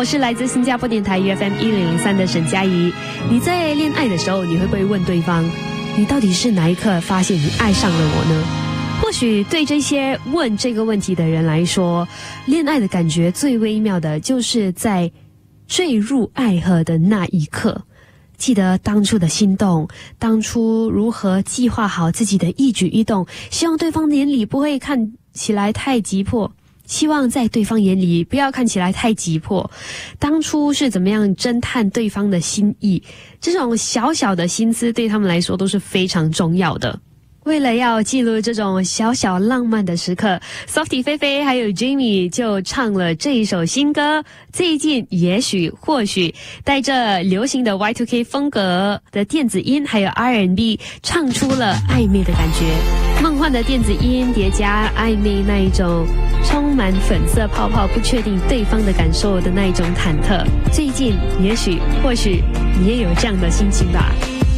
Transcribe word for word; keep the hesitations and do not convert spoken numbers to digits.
我是来自新加坡电台 U F M 一零零三的沈佳宜。你在恋爱的时候，你会不会问对方，你到底是哪一刻发现你爱上了我呢？或许对这些问这个问题的人来说，恋爱的感觉最微妙的就是在坠入爱河的那一刻。记得当初的心动，当初如何计划好自己的一举一动，希望对方眼里不会看起来太急迫，希望在对方眼里不要看起来太急迫。当初是怎么样侦探对方的心意，这种小小的心思对他们来说都是非常重要的。为了要记录这种小小浪漫的时刻， Softie 菲菲还有 Jamie 就唱了这一首新歌。最近也许或许带着流行的 Y 二 K 风格的电子音还有 R and B， 唱出了暧昧的感觉。梦幻的电子音叠加暧昧那一种充满粉色泡泡，不确定对方的感受的那一种忐忑。最近也许或许你也有这样的心情吧。